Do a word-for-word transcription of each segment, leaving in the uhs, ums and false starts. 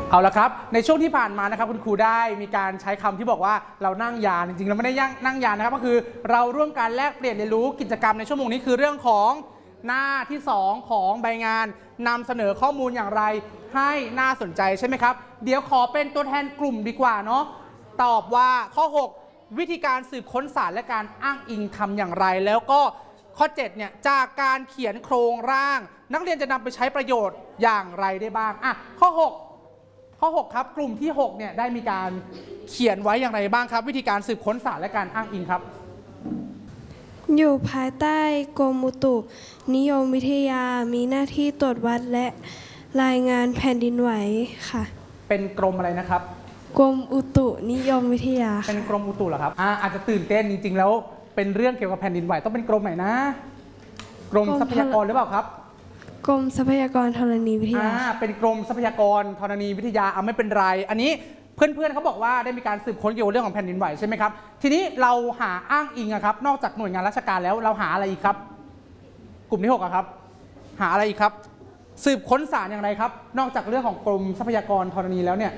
เอาละครับในช่วงที่ผ่านมานะครับคุณครูได้มีการใช้คำที่บอกว่าเรานั่งยานจริงๆเราไม่ได้นั่งยานนะครับก็คือเราร่วมกันแลกเปลี่ยนเรียนรู้กิจกรรมในชั่วโมงนี้คือเรื่องของหน้าที่สองของใบงานนำเสนอข้อมูลอย่างไรให้น่าสนใจใช่ไหมครับเดี๋ยวขอเป็นตัวแทนกลุ่มดีกว่าเนาะตอบว่าข้อหกวิธีการสืบค้นสารและการอ้างอิงทำอย่างไรแล้วก็ข้อเจ็ดเนี่ยจากการเขียนโครงร่างนักเรียนจะนำไปใช้ประโยชน์อย่างไรได้บ้างอ่ะข้อหกข้อหกครับกลุ่มที่หกเนี่ยได้มีการเขียนไว้อย่างไรบ้างครับวิธีการสืบค้นสารและการอ้างอิงครับอยู่ภายใต้กรมอุตุนิยมวิทยามีหน้าที่ตรวจวัดและรายงานแผ่นดินไหวค่ะเป็นกรมอะไรนะครับกรมอุตุนิยมวิทยาเป็นกรมอุตุเหรอครับอ่าอาจจะตื่นเต้นจริงๆแล้วเป็นเรื่องเกี่ยวกับแผ่นดินไหวต้องเป็นกรมไหนนะกรมทรัพยากรหรือเปล่าครับกรมทรัพยากรธรณีวิทยาอ่าเป็นกรมทรัพยากรธรณีวิทยาเอาไม่เป็นไรอันนี้เพื่อนๆเขาบอกว่าได้มีการสืบค้นเกี่ยวกับเรื่องของแผ่นดินไหวใช่ไหมครับทีนี้เราหาอ้างอิงครับนอกจากหน่วยงานราชการแล้วเราหาอะไรอีกครับกลุ่มที่หกครับหาอะไรอีกครับสืบค้นสารอย่างไรครับนอกจากเรื่องของกรมทรัพยากรธรณีแล้วเนี่ย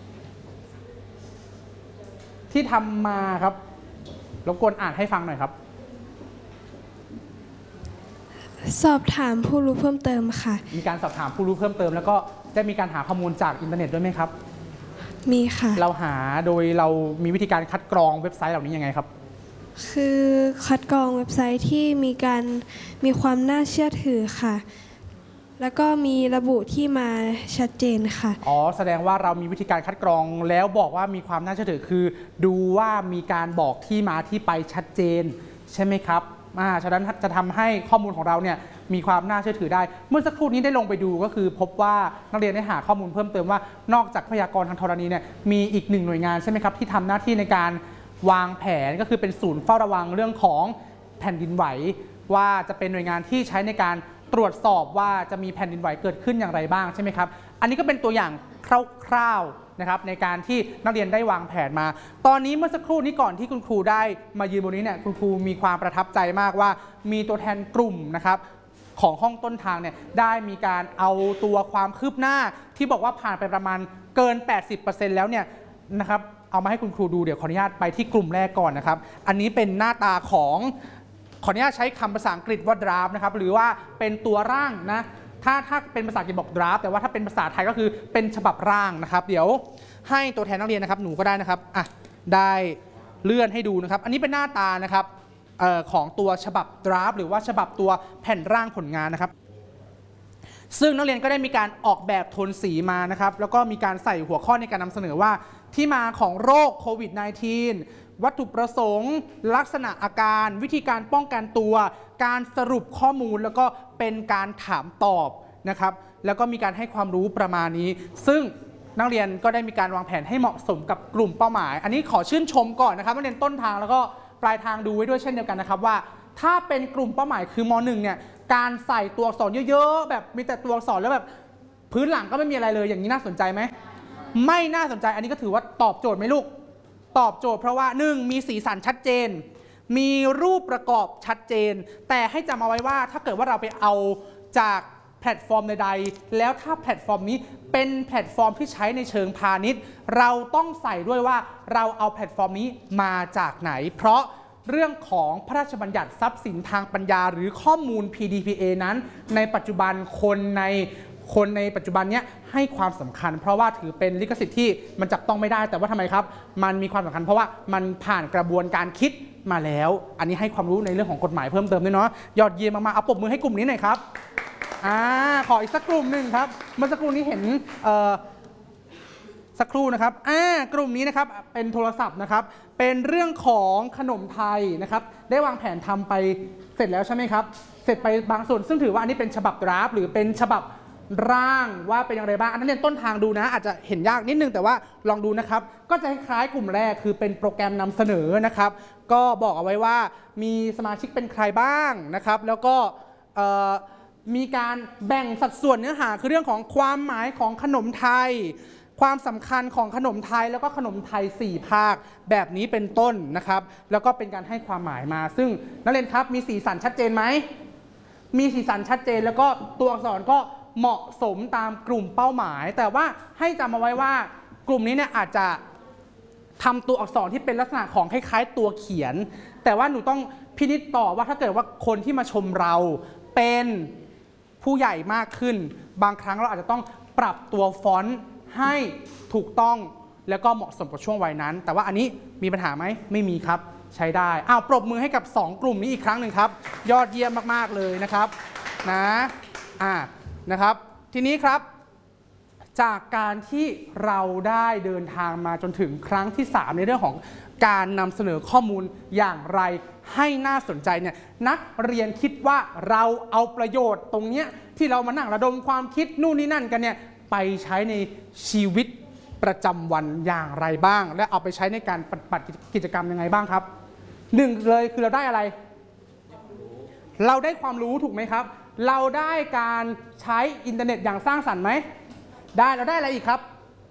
ที่ทำมาครับรบกวนอ่านให้ฟังหน่อยครับสอบถามผู้รู้เพิ่มเติมค่ะมีการสอบถามผู้รู้เพิ่มเติมแล้วก็ได้มีการหาข้อมูลจากอินเทอร์เน็ตด้วยไหมครับมีค่ะเราหาโดยเรามีวิธีการคัดกรองเว็บไซต์เหล่านี้ยังไงครับคือคัดกรองเว็บไซต์ที่มีการมีความน่าเชื่อถือค่ะแล้วก็มีระบุที่มาชัดเจนค่ะอ๋อแสดงว่าเรามีวิธีการคัดกรองแล้วบอกว่ามีความน่าเชื่อถือคือดูว่ามีการบอกที่มาที่ไปชัดเจนใช่ไหมครับอ่าฉะนั้นจะทำให้ข้อมูลของเราเนี่ยมีความน่าเชื่อถือได้เมื่อสักครู่นี้ได้ลงไปดูก็คือพบว่านักเรียนได้หาข้อมูลเพิ่มเติมว่านอกจากพยากรณ์ทางธรณีเนี่ยมีอีกหนึ่งหน่วยงานใช่ไหมครับที่ทำหน้าที่ในการวางแผนก็คือเป็นศูนย์เฝ้าระวังเรื่องของแผ่นดินไหวว่าจะเป็นหน่วยงานที่ใช้ในการตรวจสอบว่าจะมีแผ่นดินไหวเกิดขึ้นอย่างไรบ้างใช่ไหมครับอันนี้ก็เป็นตัวอย่างคร่าวๆนะครับในการที่นักเรียนได้วางแผนมาตอนนี้เมื่อสักครู่นี้ก่อนที่คุณครูได้มายืนบนนี้เนี่ยคุณครูมีความประทับใจมากว่ามีตัวแทนกลุ่มนะครับของห้องต้นทางเนี่ยได้มีการเอาตัวความคืบหน้าที่บอกว่าผ่านไปประมาณเกิน แปดสิบเปอร์เซ็นต์ แล้วเนี่ยนะครับเอามาให้คุณครูดูเดี๋ยวขออนุญาตไปที่กลุ่มแรกก่อนนะครับอันนี้เป็นหน้าตาของขออนุญาตใช้คำภาษาอังกฤษว่า draft นะครับหรือว่าเป็นตัวร่างนะถ้าถ้าเป็นภาษาอังกฤษบอก draft แต่ว่าถ้าเป็นภาษาไทยก็คือเป็นฉบับร่างนะครับเดี๋ยวให้ตัวแทนนักเรียนนะครับหนูก็ได้นะครับอ่ะได้เลื่อนให้ดูนะครับอันนี้เป็นหน้าตานะครับเอ่อของตัวฉบับ draft หรือว่าฉบับตัวแผ่นร่างผลงานนะครับซึ่งนักเรียนก็ได้มีการออกแบบโทนสีมานะครับแล้วก็มีการใส่หัวข้อในการนำเสนอว่าที่มาของโรคโควิด สิบเก้า วัตถุประสงค์ลักษณะอาการวิธีการป้องกันตัวการสรุปข้อมูลแล้วก็เป็นการถามตอบนะครับแล้วก็มีการให้ความรู้ประมาณนี้ซึ่งนักเรียนก็ได้มีการวางแผนให้เหมาะสมกับกลุ่มเป้าหมายอันนี้ขอชื่นชมก่อนนะครับนักเรียนต้นทางแล้วก็ปลายทางดูไว้ด้วยเช่นเดียวกันนะครับว่าถ้าเป็นกลุ่มเป้าหมายคือม หนึ่ง เนี่ยการใส่ตัวอักษรเยอะๆแบบมีแต่ตัวอักษรแล้วแบบพื้นหลังก็ไม่มีอะไรเลยอย่างนี้น่าสนใจไหมไม่น่าสนใจอันนี้ก็ถือว่าตอบโจทย์ไหมลูกตอบโจทย์เพราะว่าหนึ่งมีสีสันชัดเจนมีรูปประกอบชัดเจนแต่ให้จำเอาไว้ว่าถ้าเกิดว่าเราไปเอาจากแพลตฟอร์มใดๆแล้วถ้าแพลตฟอร์มนี้เป็นแพลตฟอร์มที่ใช้ในเชิงพาณิชย์เราต้องใส่ด้วยว่าเราเอาแพลตฟอร์มนี้มาจากไหนเพราะเรื่องของพระราชบัญญัติทรัพย์สินทางปัญญาหรือข้อมูล พี ดี พี เอ นั้นในปัจจุบันคนในคนในปัจจุบันนี้ให้ความสำคัญเพราะว่าถือเป็นลิขสิทธิ์ที่มันจับต้องไม่ได้แต่ว่าทำไมครับมันมีความสำคัญเพราะว่ามันผ่านกระบวนการคิดมาแล้วอันนี้ให้ความรู้ในเรื่องของกฎหมายเพิ่มเติมด้วยเนาะยอดเยี่ยมมากๆเอาปรบมือให้กลุ่มนี้หน่อยครับอ่าขออีกสักกลุ่มหนึ่งครับเมื่อสักครู่นี้เห็นเอ่อสักครู่นะครับอ่ากลุ่มนี้นะครับเป็นโทรศัพท์นะครับเป็นเรื่องของขนมไทยนะครับได้วางแผนทำไปเสร็จแล้วใช่ไหมครับเสร็จไปบางส่วนซึ่งถือว่าอันนี้เป็นฉบับดราฟหรือเป็นฉบับร่างว่าเป็นอย่างไรบ้างอันนั้นเรียนต้นทางดูนะอาจจะเห็นยากนิดนึงแต่ว่าลองดูนะครับก็จะคล้ายกลุ่มแรกคือเป็นโปรแกรมนำเสนอนะครับก็บอกเอาไว้ว่ามีสมาชิกเป็นใครบ้างนะครับแล้วก็มีการแบ่งสัดส่วนเนื้อหาคือเรื่องของความหมายของขนมไทยความสำคัญของขนมไทยแล้วก็ขนมไทยสี่ภาคแบบนี้เป็นต้นนะครับแล้วก็เป็นการให้ความหมายมาซึ่งนักเรียนครับมีสีสันชัดเจนไหมมีสีสันชัดเจนแล้วก็ตัวอักษรก็เหมาะสมตามกลุ่มเป้าหมาย แต่ว่าให้จำเอาไว้ว่ากลุ่มนี้เนี่ยอาจจะทำตัวอักษรที่เป็นลักษณะของคล้ายๆตัวเขียน แต่ว่าหนูต้องพินิจต่อว่าถ้าเกิดว่าคนที่มาชมเราเป็นผู้ใหญ่มากขึ้นบางครั้งเราอาจจะต้องปรับตัวฟอนต์ให้ถูกต้องแล้วก็เหมาะสมกับช่วงวัยนั้นแต่ว่าอันนี้มีปัญหาไหมไม่มีครับใช้ได้อ้าวปรบมือให้กับสองกลุ่มนี้อีกครั้งหนึ่งครับยอดเยี่ยมมากๆเลยนะครับนะอ่านะครับทีนี้ครับจากการที่เราได้เดินทางมาจนถึงครั้งที่สามในเรื่องของการนำเสนอข้อมูลอย่างไรให้น่าสนใจเนี่ยนักเรียนคิดว่าเราเอาประโยชน์ตรงเนี้ยที่เรามานั่งระดมความคิดนู่นนี่นั่นกันเนี่ยไปใช้ในชีวิตประจำวันอย่างไรบ้างและเอาไปใช้ในการปฏิบัติกิจกรรมยังไงบ้างครับหนึ่งเลยคือเราได้อะไรเราได้ความรู้ถูกไหมครับเราได้การใช้อินเทอร์เน็ตอย่างสร้างสรรค์ไหมได้เราได้อะไรอีกครับ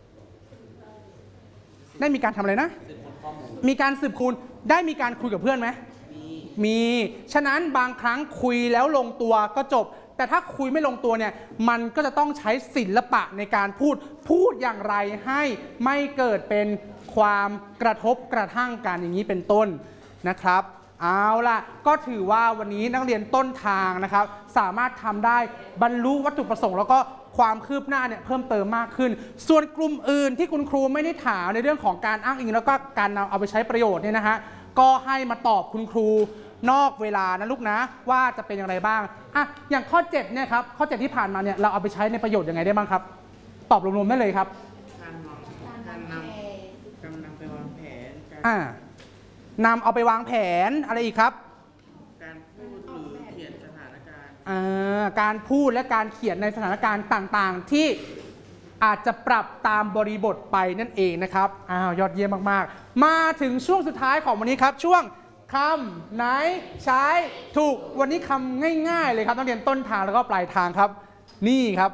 ได้มีการทำอะไรนะมีการสืบคูณได้มีการคุยกับเพื่อนไหมมีฉะนั้นบางครั้งคุยแล้วลงตัวก็จบแต่ถ้าคุยไม่ลงตัวเนี่ยมันก็จะต้องใช้ศิลปะในการพูดพูดอย่างไรให้ไม่เกิดเป็นความกระทบกระทั่งกันอย่างนี้เป็นต้นนะครับเอาล่ะก็ถือว่าวันนี้นักเรียนต้นทางนะครับสามารถทำได้บรรลุวัตถุประสงค์แล้วก็ความคืบหน้าเนี่ยเพิ่มเติมมากขึ้นส่วนกลุ่มอื่นที่คุณครูไม่ได้ถามในเรื่องของการอ้างอิงแล้วก็การนำเอาไปใช้ประโยชน์เนี่ยนะฮะก็ให้มาตอบคุณครูนอกเวลานะลูกนะว่าจะเป็นอย่างไรบ้างอ่ะอย่างข้อเจ็ดเนี่ยครับข้อเจ็ดที่ผ่านมาเนี่ยเราเอาไปใช้ในประโยชน์ยังไงได้บ้างครับตอบรวมๆได้เลยครับการนำการนำการนำไปวางแผนอ่านำเอาไปวางแผนอะไรอีกครับการพูดหรือเขียนสถานการณ์อ่าการพูดและการเขียนในสถานการณ์ต่างๆที่อาจจะปรับตามบริบทไปนั่นเองนะครับอ้าวยอดเยี่ยมมากๆมาถึงช่วงสุดท้ายของวันนี้ครับช่วงคำไหนใช้ถูกวันนี้คำง่ายๆเลยครับนักเรียนต้นทางแล้วก็ปลายทางครับนี่ครับ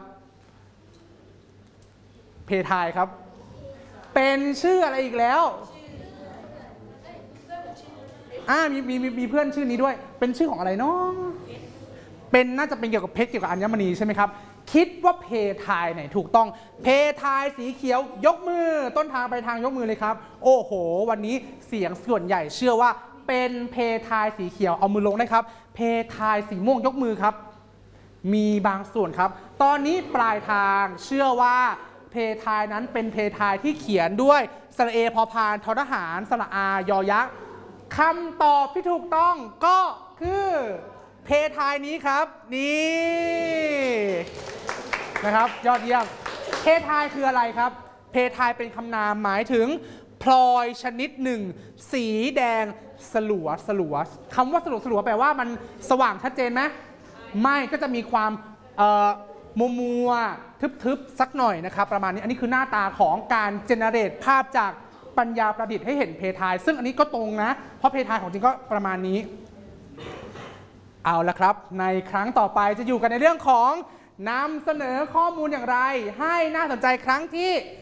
เพทายครับเป็นชื่ออะไรอีกแล้วอ่ามีมีมีเพื่อนชื่อนี้ด้วยเป็นชื่อของอะไรเนาะเป็นน่าจะเป็นเกี่ยวกับเพชรเกี่ยวกับอัญมณีใช่ไหมครับคิดว่าเพทายไหนถูกต้องเพทายสีเขียวยกมือต้นทางไปทางยกมือเลยครับโอ้โหวันนี้เสียงส่วนใหญ่เชื่อว่าเป็นเพทายสีเขียวเอามือลงได้ครับเพทายสีม่วงยกมือครับมีบางส่วนครับตอนนี้ปลายทางเชื่อว่าเพทายนั้นเป็นเพทายที่เขียนด้วยสระเอพอพานทอทหารสระอายอยักษ์คำตอบที่ถูกต้องก็คือเพทายนี้ครับนี่นะครับยอดเยี่ยมเพทายคืออะไรครับเพทายเป็นคำนามหมายถึงพลอยชนิดหนึ่งสีแดงสลัวสลัวคำว่าสลัวสลัวแปลว่ามันสว่างชัดเจนไหมไม่ก็จะมีความมัวมัวทึบๆสักหน่อยนะครับประมาณนี้อันนี้คือหน้าตาของการเจเนเรตภาพจากปัญญาประดิษฐ์ให้เห็นเพทายซึ่งอันนี้ก็ตรงนะเพราะเพทายของจริงก็ประมาณนี้เอาละครับในครั้งต่อไปจะอยู่กันในเรื่องของนำเสนอข้อมูลอย่างไรให้น่าสนใจครั้งที่